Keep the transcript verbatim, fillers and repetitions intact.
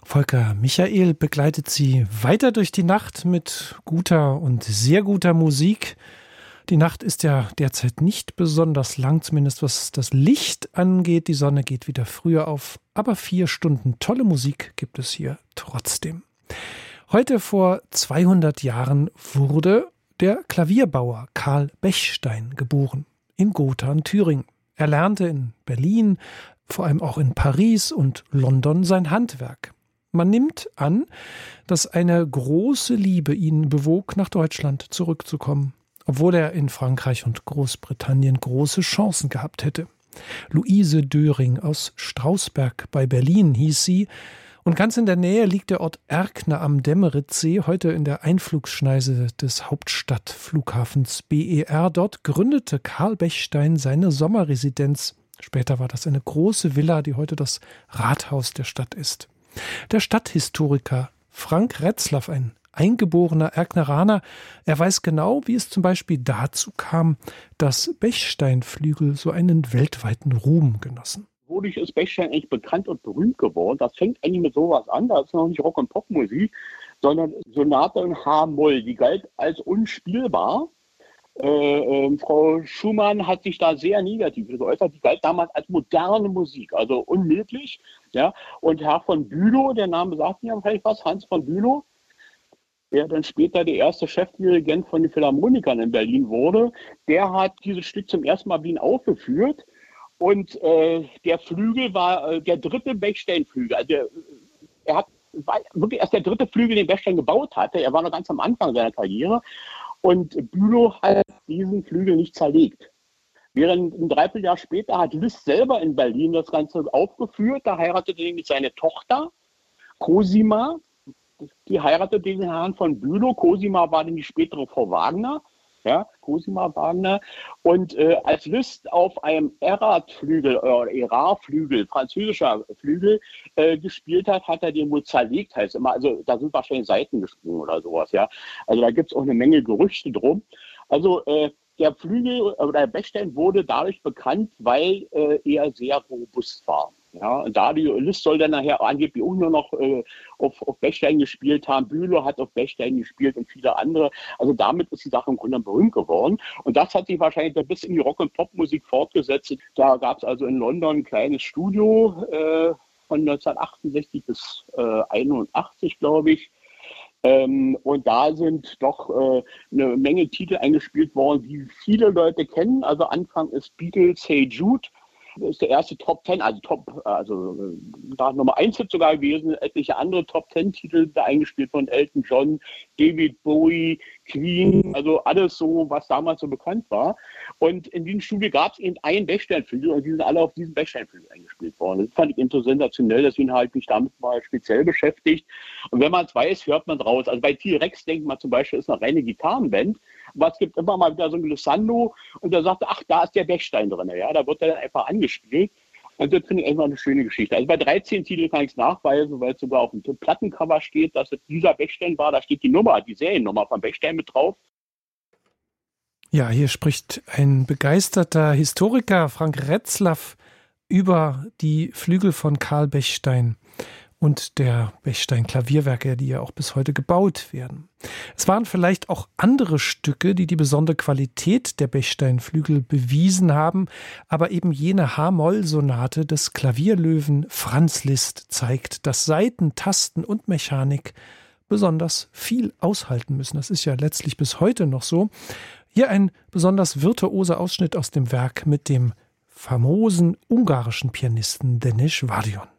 Volker Michael begleitet Sie weiter durch die Nacht mit guter und sehr guter Musik. Die Nacht ist ja derzeit nicht besonders lang, zumindest was das Licht angeht. Die Sonne geht wieder früher auf, aber vier Stunden tolle Musik gibt es hier trotzdem. Heute vor zweihundert Jahren wurde der Klavierbauer Carl Bechstein geboren, in Gotha in Thüringen. Er lernte in Berlin, vor allem auch in Paris und London sein Handwerk. Man nimmt an, dass eine große Liebe ihn bewog, nach Deutschland zurückzukommen, obwohl er in Frankreich und Großbritannien große Chancen gehabt hätte. Luise Döring aus Strausberg bei Berlin hieß sie, und ganz in der Nähe liegt der Ort Erkner am Demmeritzsee, heute in der Einflugschneise des Hauptstadtflughafens B E R. Dort gründete Carl Bechstein seine Sommerresidenz. Später war das eine große Villa, die heute das Rathaus der Stadt ist. Der Stadthistoriker Frank Retzlaff, ein eingeborener Erkneraner, er weiß genau, wie es zum Beispiel dazu kam, dass Bechsteinflügel so einen weltweiten Ruhm genossen. Wodurch ist Bechstein eigentlich bekannt und berühmt geworden? Das fängt eigentlich mit sowas an, das ist noch nicht Rock- und Popmusik, sondern Sonate in H-Moll, die galt als unspielbar. Äh, äh, Frau Schumann hat sich da sehr negativ geäußert. Die galt damals als moderne Musik, also unmöglich. Ja? Und Herr von Bülow, der Name sagt mir vielleicht was, Hans von Bülow, der dann später der erste Chefdirigent von den Philharmonikern in Berlin wurde, der hat dieses Stück zum ersten Mal Wien aufgeführt. Und äh, der Flügel war äh, der dritte Bechstein-Flügel. Also der, er hat, war wirklich erst der dritte Flügel, den Bechstein gebaut hatte. Er war noch ganz am Anfang seiner Karriere. Und Bülow hat diesen Flügel nicht zerlegt. Während ein Dreivierteljahr später hat Liszt selber in Berlin das Ganze aufgeführt. Da heiratete er mit seiner Tochter, Cosima. Die heiratete den Herrn von Bülow. Cosima war dann die spätere Frau Wagner. Ja, Cosima Wagner. Und äh, als Liszt auf einem Erard-Flügel oder Erard-Flügel, französischer Flügel, äh, gespielt hat, hat er den wohl zerlegt, heißt immer. Also da sind wahrscheinlich Seiten gesprungen oder sowas, ja. Also da gibt es auch eine Menge Gerüchte drum. Also äh, der Flügel oder der Bechstein wurde dadurch bekannt, weil äh, er sehr robust war. Ja, und da die Liszt soll dann nachher angeblich auch nur noch äh, auf, auf Bechstein gespielt haben. Bülow hat auf Bechstein gespielt und viele andere. Also damit ist die Sache im Grunde berühmt geworden. Und das hat sich wahrscheinlich bis in die Rock- und Popmusik fortgesetzt. Da gab es also in London ein kleines Studio äh, von neunzehnhundertachtundsechzig bis äh, einundachtzig, glaube ich. Ähm, und da sind doch äh, eine Menge Titel eingespielt worden, die viele Leute kennen. Also Anfang ist Beatles, Hey Jude. Das ist der erste Top Ten, also Top, also da Nummer eins Hit sogar gewesen, etliche andere Top Ten Titel da eingespielt von Elton John, David Bowie, Queen, also alles so, was damals so bekannt war. Und in diesem Studio gab es eben einen Bechstein-Flügel und die sind alle auf diesen Bechstein-Flügel eingespielt worden. Das fand ich sensationell, deswegen habe ich mich damit mal speziell beschäftigt. Und wenn man es weiß, hört man draus. Also bei T-Rex denkt man zum Beispiel, ist eine reine Gitarrenband, aber es gibt immer mal wieder so ein Glissando und da sagt er, ach, da ist der Bechstein drin. Ja, da wird er dann einfach angespielt. Und das finde ich einfach eine schöne Geschichte. Also bei dreizehn Titeln kann ich es nachweisen, weil es sogar auf dem Plattencover steht, dass es dieser Bechstein war. Da steht die Nummer, die Seriennummer von Bechstein mit drauf. Ja, hier spricht ein begeisterter Historiker, Frank Retzlaff, über die Flügel von Carl Bechstein und der Bechstein-Klavierwerke, die ja auch bis heute gebaut werden. Es waren vielleicht auch andere Stücke, die die besondere Qualität der Bechstein-Flügel bewiesen haben, aber eben jene H-Moll-Sonate des Klavierlöwen Franz Liszt zeigt, dass Saiten, Tasten und Mechanik besonders viel aushalten müssen. Das ist ja letztlich bis heute noch so. Hier ein besonders virtuoser Ausschnitt aus dem Werk mit dem famosen ungarischen Pianisten Deneš Vadion.